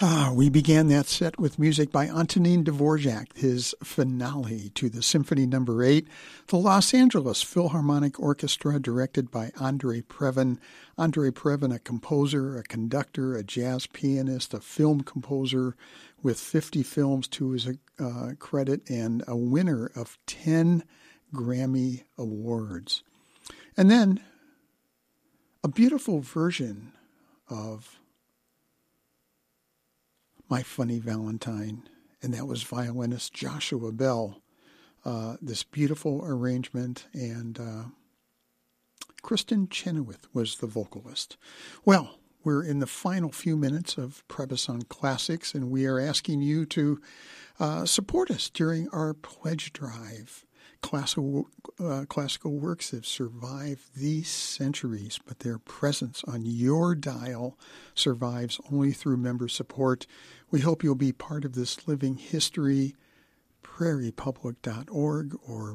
We began that set with music by Antonin Dvorak, his finale to the Symphony No. 8, the Los Angeles Philharmonic Orchestra, directed by Andrei Previn. Andrei Previn, a composer, a conductor, a jazz pianist, a film composer with 50 films to his credit, and a winner of 10 Grammy Awards. And then a beautiful version of My Funny Valentine, and that was violinist Joshua Bell. This beautiful arrangement, and Kristen Chenoweth was the vocalist. Well, we're in the final few minutes of Prebison Classics, and we are asking you to support us during our pledge drive. Classical works have survived these centuries, but their presence on your dial survives only through member support. We hope you'll be part of this living history. prairiepublic.org or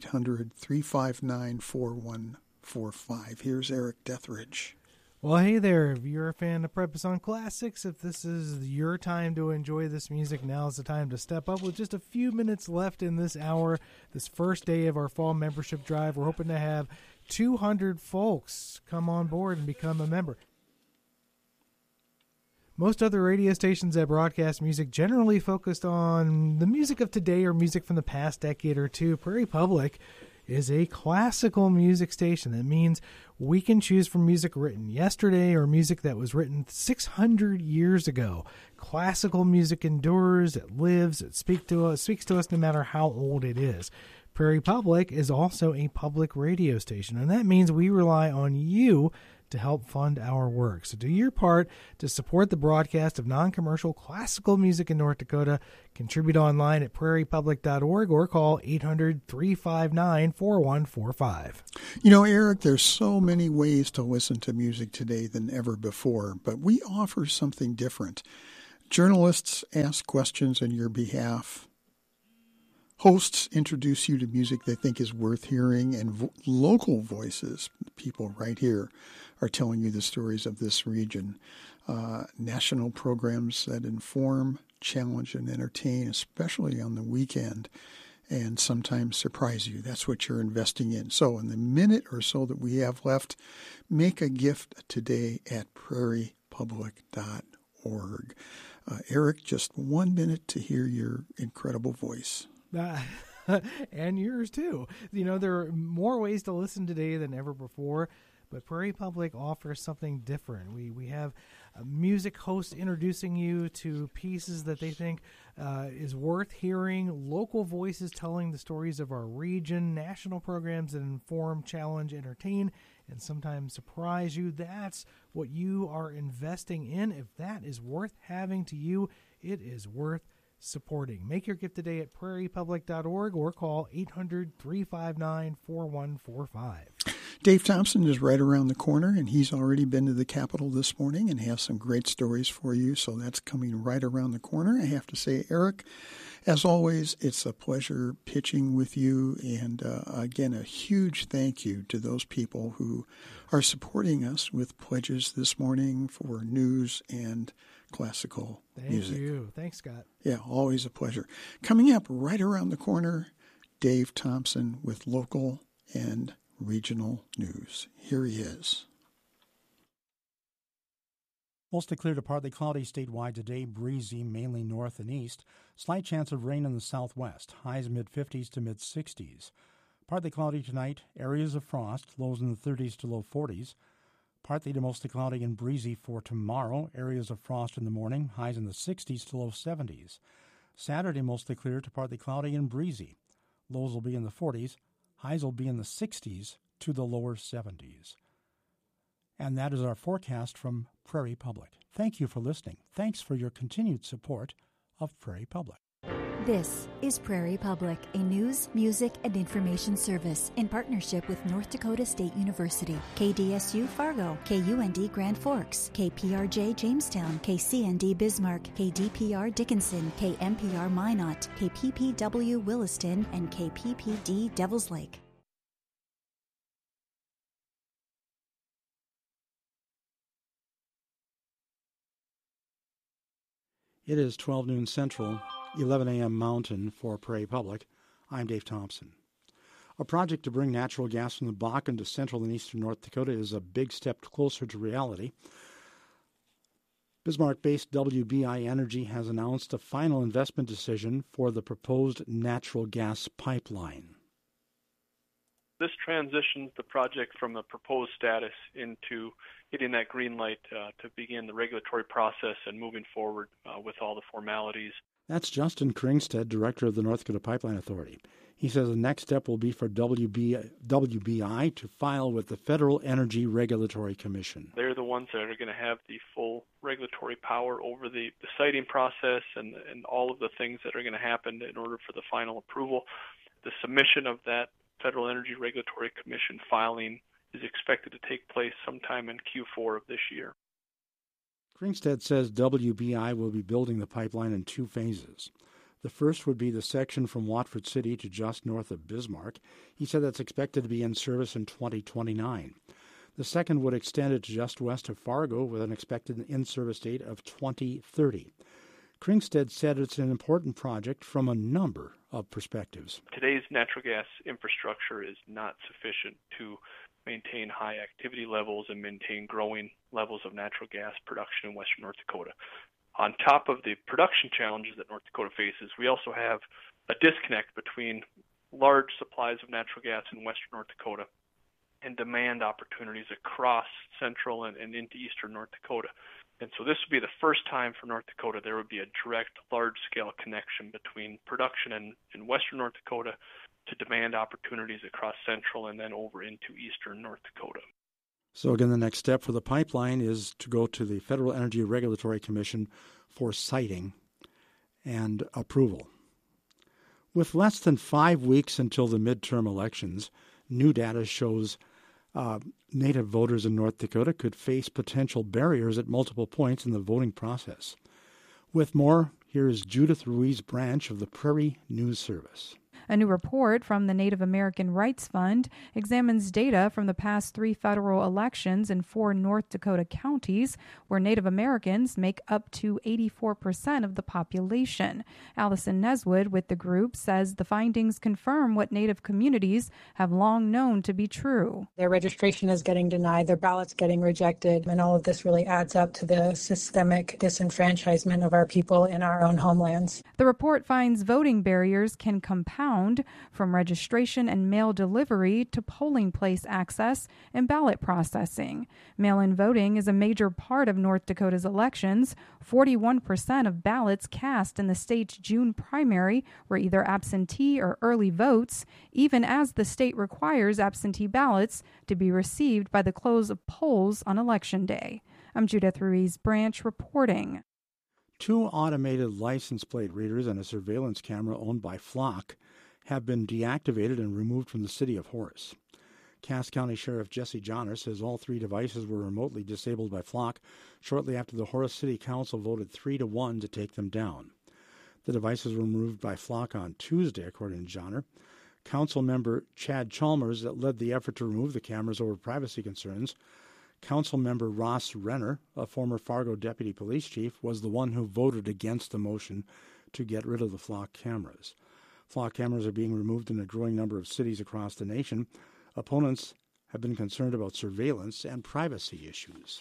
1-800-359-4145. Here's Eric Deathridge. Well, hey there. If you're a fan of Prebison Classics, if this is your time to enjoy this music, now is the time to step up. With just a few minutes left in this hour, this first day of our fall membership drive, we're hoping to have 200 folks come on board and become a member. Most other radio stations that broadcast music generally focused on the music of today or music from the past decade or two. Prairie Public is a classical music station. That means we can choose from music written yesterday or music that was written 600 years ago. Classical music endures, it lives, it speaks to us no matter how old it is. Prairie Public is also a public radio station, and that means we rely on you to help fund our work. So do your part to support the broadcast of non-commercial classical music in North Dakota. Contribute online at prairiepublic.org or call 800-359-4145. You know, Eric, there's so many ways to listen to music today than ever before, but we offer something different. Journalists ask questions on your behalf. Hosts introduce you to music they think is worth hearing, and local voices, people right here, are telling you the stories of this region. National programs that inform, challenge, and entertain, especially on the weekend, and sometimes surprise you. That's what you're investing in. So in the minute or so that we have left, make a gift today at prairiepublic.org. Eric, just 1 minute to hear your incredible voice. And yours too. You know, there are more ways to listen today than ever before, but Prairie Public offers something different. We have a music host introducing you to pieces that they think is worth hearing, local voices telling the stories of our region, national programs that inform, challenge, entertain, and sometimes surprise you. That's what you are investing in. If that is worth having to you, it is worth supporting. Make your gift today at prairiepublic.org or call 800-359-4145. Dave Thompson is right around the corner, and he's already been to the Capitol this morning and has some great stories for you, so that's coming right around the corner. I have to say, Eric, as always, it's a pleasure pitching with you, and again, a huge thank you to those people who are supporting us with pledges this morning for news and classical music. Thank you. Thanks, Scott. Yeah, always a pleasure. Coming up right around the corner, Dave Thompson with local and regional news. Here he is. Mostly clear to partly cloudy statewide today, breezy mainly north and east. Slight chance of rain in the southwest, highs mid-50s to mid-60s. Partly cloudy tonight, areas of frost, lows in the 30s to low 40s. Partly to mostly cloudy and breezy for tomorrow, areas of frost in the morning, highs in the 60s to low 70s. Saturday, mostly clear to partly cloudy and breezy. Lows will be in the 40s, highs will be in the 60s to the lower 70s. And that is our forecast from Prairie Public. Thank you for listening. Thanks for your continued support of Prairie Public. This is Prairie Public, a news, music, and information service in partnership with North Dakota State University, KDSU Fargo, KUND Grand Forks, KPRJ Jamestown, KCND Bismarck, KDPR Dickinson, KMPR Minot, KPPW Williston, and KPPD Devils Lake. It is 12 noon Central, 11 a.m. Mountain for Prairie Public. I'm Dave Thompson. A project to bring natural gas from the Bakken to central and eastern North Dakota is a big step closer to reality. Bismarck-based WBI Energy has announced a final investment decision for the proposed natural gas pipeline. This transitions the project from the proposed status into getting that green light to begin the regulatory process and moving forward with all the formalities. That's Justin Kringstad, director of the North Dakota Pipeline Authority. He says the next step will be for WBI to file with the Federal Energy Regulatory Commission. They're the ones that are going to have the full regulatory power over the siting process and all of the things that are going to happen in order for the final approval. The submission of that Federal Energy Regulatory Commission filing is expected to take place sometime in Q4 of this year. Kringstad says WBI will be building the pipeline in two phases. The first would be the section from Watford City to just north of Bismarck. He said that's expected to be in service in 2029. The second would extend it to just west of Fargo with an expected in-service date of 2030. Kringstad said it's an important project from a number of perspectives. Today's natural gas infrastructure is not sufficient to maintain high activity levels and maintain growing levels of natural gas production in western North Dakota. On top of the production challenges that North Dakota faces, we also have a disconnect between large supplies of natural gas in western North Dakota and demand opportunities across central and into eastern North Dakota. And so this would be the first time for North Dakota there would be a direct, large-scale connection between production in western North Dakota to demand opportunities across central and then over into eastern North Dakota. So again, the next step for the pipeline is to go to the Federal Energy Regulatory Commission for siting and approval. With less than 5 weeks until the midterm elections, new data shows Native voters in North Dakota could face potential barriers at multiple points in the voting process. With more, here is Judith Ruiz Branch of the Prairie News Service. A new report from the Native American Rights Fund examines data from the past 3 federal elections in 4 North Dakota counties where Native Americans make up to 84% of the population. Allison Neswood with the group says the findings confirm what Native communities have long known to be true. Their registration is getting denied, their ballots getting rejected, and all of this really adds up to the systemic disenfranchisement of our people in our own homelands. The report finds voting barriers can compound from registration and mail delivery to polling place access and ballot processing. Mail-in voting is a major part of North Dakota's elections. 41% of ballots cast in the state's June primary were either absentee or early votes, even as the state requires absentee ballots to be received by the close of polls on Election Day. I'm Judith Ruiz Branch reporting. 2 automated license plate readers and a surveillance camera owned by Flock have been deactivated and removed from the city of Horace. Cass County Sheriff Jesse Johnner says all 3 devices were remotely disabled by Flock shortly after the Horace City Council voted 3-1 to take them down. The devices were removed by Flock on Tuesday, according to Johnner. Council member Chad Chalmers led the effort to remove the cameras over privacy concerns. Council member Ross Renner, a former Fargo deputy police chief, was the one who voted against the motion to get rid of the Flock cameras. Flock cameras are being removed in a growing number of cities across the nation. Opponents have been concerned about surveillance and privacy issues.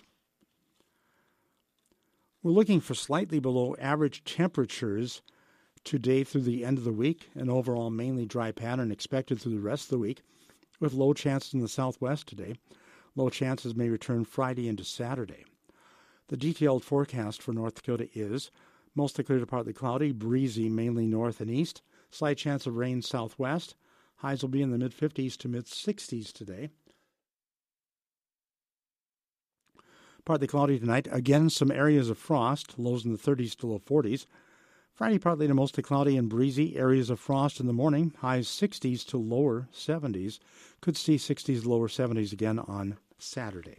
We're looking for slightly below average temperatures today through the end of the week. An overall mainly dry pattern expected through the rest of the week, with low chances in the southwest today. Low chances may return Friday into Saturday. The detailed forecast for North Dakota is mostly clear to partly cloudy, breezy mainly north and east, slight chance of rain southwest. Highs will be in the mid-50s to mid-60s today. Partly cloudy tonight. Again, some areas of frost, lows in the 30s to low 40s. Friday, partly to mostly cloudy and breezy, areas of frost in the morning, highs 60s to lower 70s. Could see 60s, lower 70s again on Saturday.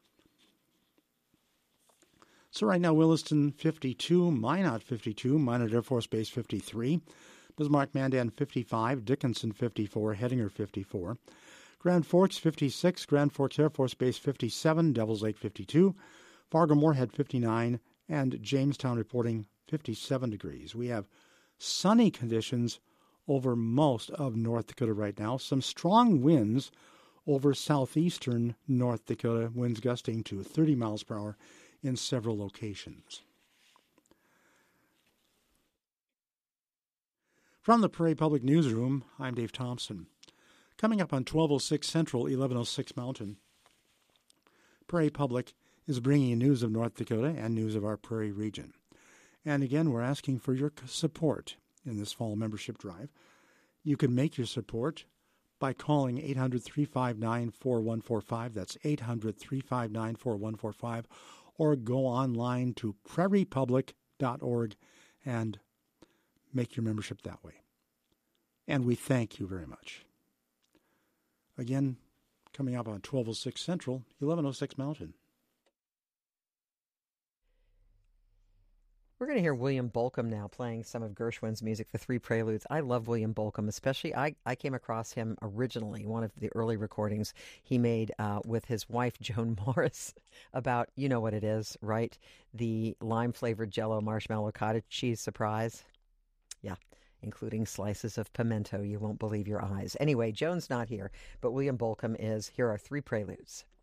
So right now, Williston 52, Minot 52, Minot Air Force Base 53, Bismarck Mandan 55, Dickinson 54, Hettinger 54, Grand Forks 56, Grand Forks Air Force Base 57, Devils Lake 52, Fargo Moorhead 59, and Jamestown reporting 57 degrees. We have sunny conditions over most of North Dakota right now. Some strong winds over southeastern North Dakota, winds gusting to 30 miles per hour in several locations. From the Prairie Public Newsroom, I'm Dave Thompson. Coming up on 1206 Central, 1106 Mountain, Prairie Public is bringing you news of North Dakota and news of our Prairie region. And again, we're asking for your support in this fall membership drive. You can make your support by calling 800-359-4145. That's 800-359-4145. Or go online to prairiepublic.org and make your membership that way. And we thank you very much. Again, coming up on 1206 Central, 1106 Mountain. We're going to hear William Bolcom now playing some of Gershwin's music, The Three Preludes. I love William Bolcom, especially I came across him originally, one of the early recordings he made with his wife, Joan Morris, about, you know what it is, right? The lime-flavored Jell-O marshmallow cottage cheese surprise. Yeah, including slices of pimento. You won't believe your eyes. Anyway, Joan's not here, but William Bolcom is. Here are Three Preludes.